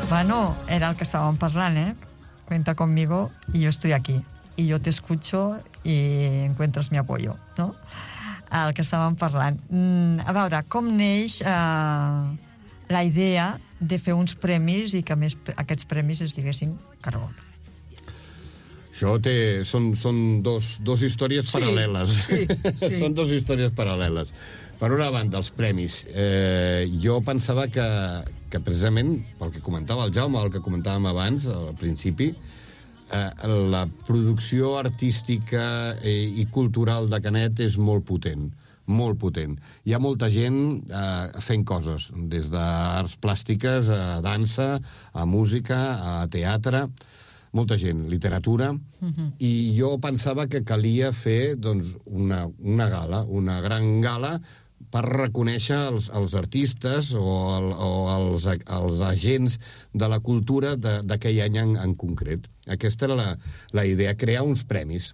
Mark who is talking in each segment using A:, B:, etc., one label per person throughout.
A: Bueno, era el que estàvem parlant, Cuenta conmigo y yo estoy aquí. Y yo te escucho y encuentras mi apoyo, no? El que estàvem parlant. A veure, com neix la idea de fer uns premis i que, a més, aquests premis es diguessin Cargol?
B: Això són dos històries paral·leles. Sí. Són dos històries paral·leles. Per una banda, els premis. Jo pensava que precisament, pel que comentava el Jaume, el que comentàvem abans, al principi, la producció artística i cultural de Canet és molt potent. Molt potent. Hi ha molta gent fent coses, des d'arts plàstiques, a dansa, a música, a teatre, molta gent, literatura, i jo pensava que calia fer doncs, una gala, una gran gala, per reconèixer els artistes o els agents de la cultura d'aquell any en concret. Aquesta era la idea, crear uns premis.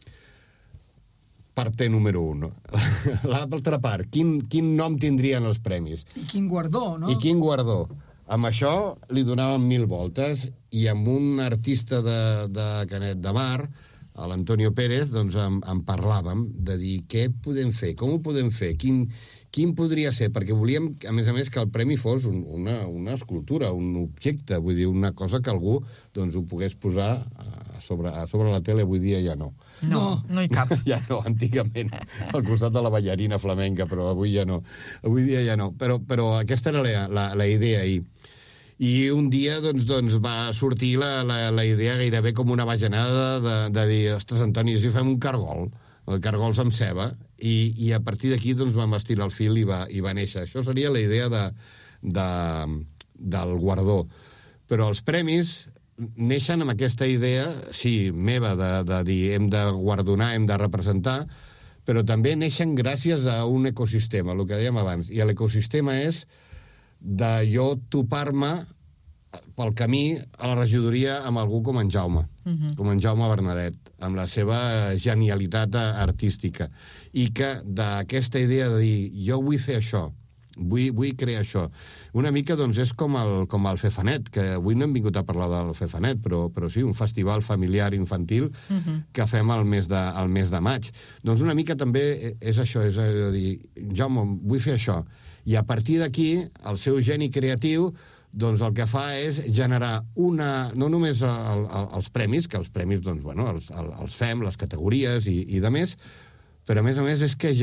B: Part número 1. L'altra part, quin nom tindrien els premis?
C: I quin guardó, no?
B: I quin guardó. Amb això li donàvem 1000 voltes i amb un artista de Canet de Mar, l'Antonio Pérez, doncs en parlàvem de dir què podem fer, com ho podem fer, quin podria ser, perquè volíem, a més, que el premi fos una escultura, un objecte, vull dir, una cosa que algú doncs, ho pogués posar a sobre la tele. Avui dia ja no.
A: No hi cap.
B: Ja no, antigament, al costat de la ballarina flamenca, però avui ja no. Avui dia ja no. Però aquesta era la idea ahir. I un dia doncs, va sortir la idea gairebé com una bajanada de dir, ostres, Antoni, si fem un cargol, cargols amb ceba, i a partir d'aquí doncs, vam estirar el fil i va néixer. Això seria la idea del guardó. Però els premis neixen amb aquesta idea, sí, meva, de dir hem de guardonar, hem de representar, però també neixen gràcies a un ecosistema, el que dèiem abans. I l'ecosistema és de jo topar-me pel camí a la regidoria amb algú com en Jaume, com en Jaume Bernadet, amb la seva genialitat artística. I que d'aquesta idea de dir jo vull fer això, vull crear això. Una mica doncs, és com el Fefanet, que avui no hem vingut a parlar del Fefanet, però sí, un festival familiar infantil que fem al mes de maig. Doncs una mica també és això, és a dir, Jaume, vull fer això. I a partir d'aquí, el seu geni creatiu doncs el que fa és generar no només els premis, que els premis doncs, bueno, els fem, les categories i de més, però a més és que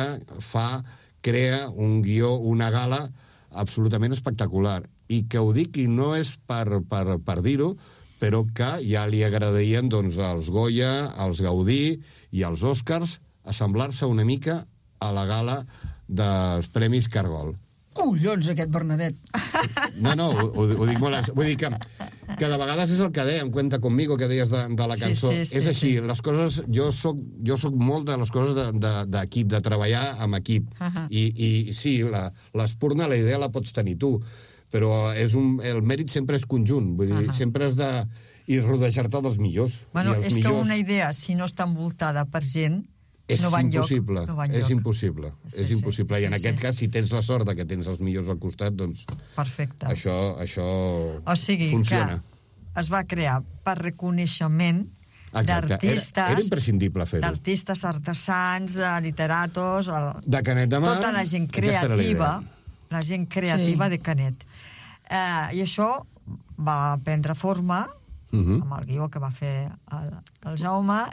B: crea un guió, una gala absolutament espectacular. I que ho dic, i no és per dir-ho, però que ja li agradarien doncs, als Goya, als Gaudí i als Oscars assemblar-se una mica a la gala dels Premis Cargol.
C: Collons, aquest Bernadet!
B: No, ho dic molt... Vull dir que de vegades és el que dèiem, Cuenta conmigo, que deies de la cançó.
A: Sí,
B: és així, les coses... Jo soc molt de les coses d'equip, de treballar amb equip. I sí, l'espurna, la idea la pots tenir tu, però el mèrit sempre és conjunt. Vull dir, sempre has de... I rodejar-te dels millors.
A: Bueno, és que una idea, si no està envoltada per gent, no va enlloc.
B: És impossible. I en aquest cas, si tens la sort que tens els millors al costat, doncs...
A: Perfecte.
B: Això
A: o sigui,
B: funciona.
A: Que es va crear per reconeixement d'artistes...
B: Era imprescindible fer-ho.
A: D'artistes artesans, literatos...
B: De Canet de Mar...
A: Tota la gent creativa, de Canet. I això va prendre forma amb el guió que va fer el Jaume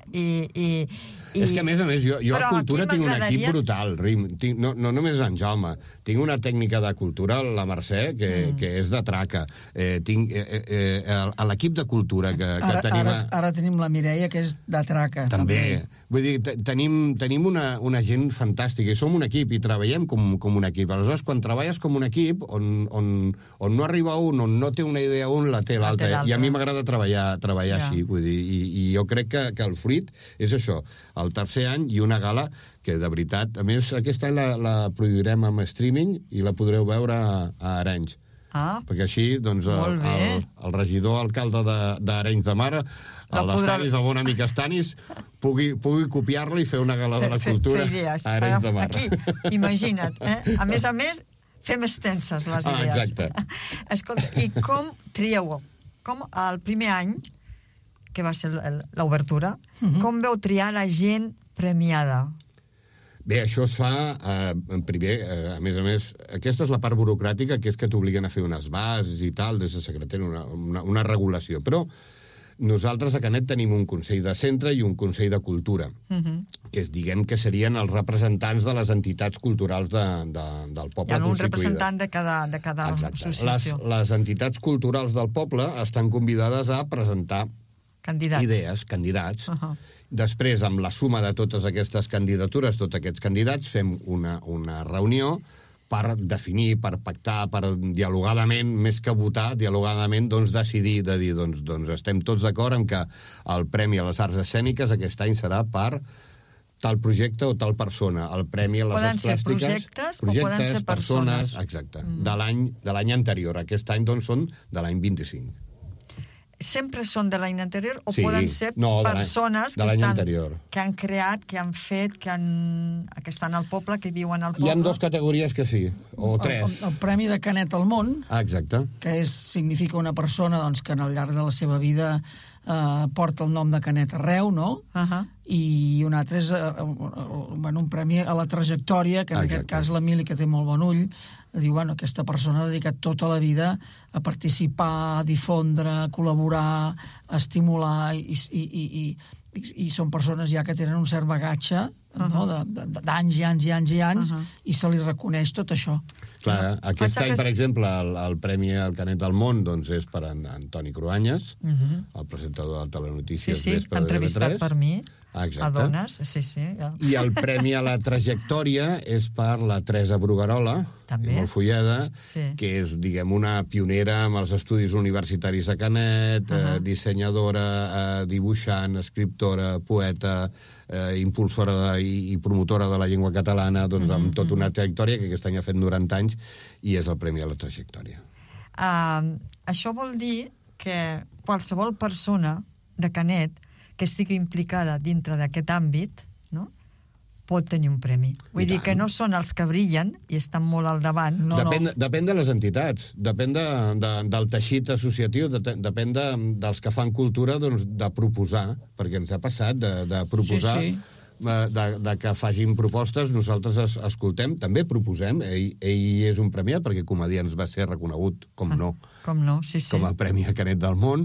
B: és que a més jo a Cultura tinc un equip brutal, no només en Jaume, tinc una tècnica de cultura, la Mercè, que és de traca, tinc l'equip de Cultura que tenim...
C: Ara tenim la Mireia, que és de traca.
B: També. Vull dir, tenim una gent fantàstica i som un equip i treballem com un equip. Aleshores, quan treballes com un equip on no arriba un, on no té una idea un, la té l'altre. I a mi m'agrada treballar així. Vull dir, i jo crec que el fruit és això, el tercer any i una gala que, de veritat, a més, aquest any la produirem amb streaming i la podreu veure a Arenys. Perquè així, doncs, el regidor alcalde d'Arenys de Mar, l'Estanis, el bon amic Estanis, pugui copiar-la i fer una gala de la cultura a Arenys de Mar.
A: Aquí, imagina't. A més, fem extenses les idees.
B: Exacte.
A: Escolta, i com trieu, com el primer any, que va ser l'obertura, com veu triar la gent premiada?
B: Bé, això es fa, primer, a més, aquesta és la part burocràtica, que és que t'obliguen a fer unes bases i tal, des de secretari, una regulació. Però nosaltres a Canet tenim un Consell de Centre i un Consell de Cultura, que diguem que serien els representants de les entitats culturals del poble constituïda.
A: Hi ha un representant de cada associació.
B: Les entitats culturals del poble estan convidades a presentar idees, candidats. Després, amb la suma de totes aquestes candidatures, tots aquests candidats, fem una reunió per definir, per pactar, per dialogadament, més que votar, dialogadament, doncs decidir, de dir, doncs estem tots d'acord en que el Premi a les Arts Escèniques aquest any serà per tal projecte o tal persona. El Premi a les Arts Plàstiques...
A: Poden ser projectes o poden ser persones.
B: Exacte, de l'any anterior. Aquest any, doncs, són de l'any 25.
A: Sempre són de l'any anterior o poden ser persones que han creat, que han fet, que estan al poble, que viuen al poble?
B: Hi ha 2 categories que sí, o 3.
C: El Premi de Canet al Món,
B: exacte, que
C: significa una persona que al llarg de la seva vida porta el nom de Canet arreu, no? I un altre és un premi a la trajectòria, que en aquest cas l'Emili, que té molt bon ull, diu, aquesta persona ha dedicat tota la vida a participar, a difondre, a col·laborar, a estimular, i són persones ja que tenen un cert bagatge d'anys i anys i anys i anys, i se li reconeix tot això.
B: Clar, aquest any, per exemple, el Premi al Canet del Món és per Antoni Cruanyes, el presentador de Telenotícies.
A: Sí, entrevistat per mi.
B: Exacte.
A: A dones, sí. Ja.
B: I el Premi a la Trajectòria és per la Teresa Bruguerola, molt follada, que és, diguem, una pionera amb els estudis universitaris a Canet, dissenyadora, dibuixant, escriptora, poeta, impulsora i promotora de la llengua catalana, doncs amb tota una trajectòria que aquest any ha fet 90 anys i és el Premi a la Trajectòria.
A: Això vol dir que qualsevol persona de Canet que estigui implicada dintre d'aquest àmbit, no?, pot tenir un premi. Vull dir que no són els que brillen i estan molt al davant.
B: Depèn de les entitats, depèn del teixit associatiu, depèn dels que fan cultura, doncs, de proposar, perquè ens ha passat de proposar, de que facin propostes, nosaltres escoltem, també proposem, ell és un premiat, perquè comedians va ser reconegut, com no, com a Premi a Canet del Món,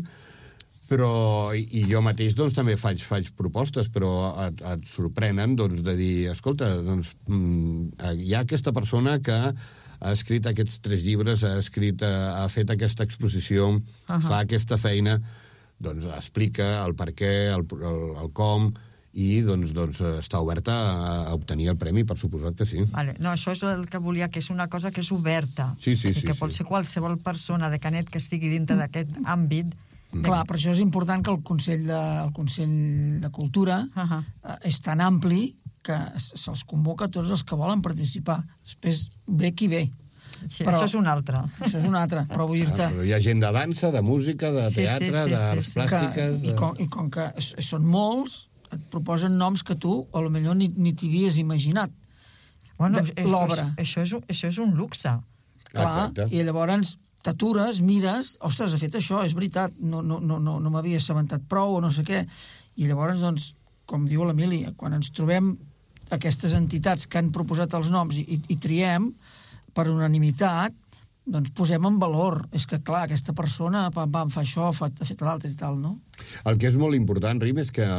B: i jo mateix doncs, també faig propostes, però et sorprenen doncs, de dir, escolta, doncs, hi ha aquesta persona que ha escrit aquests 3 llibres, ha fet aquesta exposició, fa aquesta feina, doncs explica el per què, el com, i doncs està oberta a obtenir el premi, per suposat que sí.
A: No, això és el que volia, que és una cosa que és oberta.
B: Sí.
A: Que pot ser qualsevol persona de Canet que estigui dintre d'aquest àmbit.
C: Clar, per això és important que el Consell de Cultura és tan ampli que se'ls convoca tots els que volen participar. Després ve qui ve.
A: Sí, això és un altre.
B: Però vull dir-te... Hi ha gent de dansa, de música, de teatre, d'arts plàstiques...
C: I com que són molts, et proposen noms que tu, o potser ni t'havies imaginat. L'obra.
A: Això és un luxe.
C: Clar, i llavors t'atures, mires, ostres, ha fet això, és veritat, no m'havia assabentat prou o no sé què. I llavors, doncs, com diu l'Emili, quan ens trobem aquestes entitats que han proposat els noms i triem per unanimitat, doncs posem en valor. És que, clar, aquesta persona va fer això, ha fet l'altre i tal, no?
B: El que és molt important, Rim, és que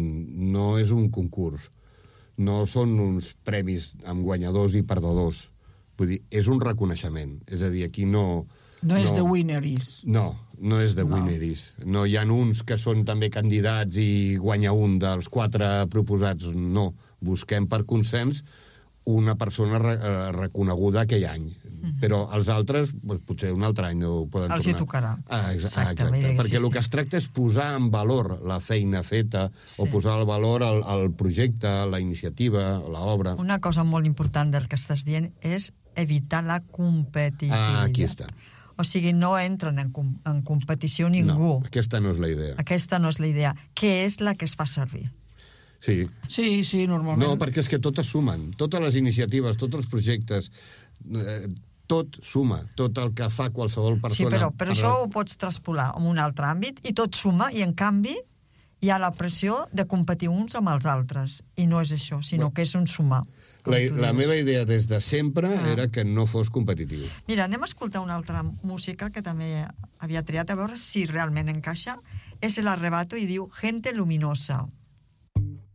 B: no és un concurs. No són uns premis amb guanyadors i perdedors. Vull dir, és un reconeixement. És a dir, aquí no...
C: No és de winneris.
B: No és de winneris. No hi ha uns que són també candidats i guanya un dels 4 proposats. No. Busquem per consens una persona reconeguda aquell any. Però els altres, potser un altre any no poden tornar.
A: Els hi tocarà.
B: Exacte. Perquè el que es tracta és posar en valor la feina feta o posar en valor el projecte, la iniciativa, l'obra.
A: Una cosa molt important del que estàs dient és evitar la competitivitat.
B: Aquí està.
A: O sigui, no entren en competició ningú.
B: No, aquesta no és la idea.
A: Aquesta no és la idea, que és la que es fa servir.
B: Sí,
C: normalment.
B: No, perquè és que totes sumen. Totes les iniciatives, tots els projectes, tot suma, tot el que fa qualsevol persona...
A: Sí, però això ho pots traspolar en un altre àmbit i tot suma, i en canvi hi ha la pressió de competir uns amb els altres. I no és això, sinó que és un sumar.
B: La meva idea des de sempre era que no fos competitiu.
A: Mira, anem a escoltar una altra música que també havia triat, a veure si realment encaixa. És el Arrebato i diu Gente Luminosa.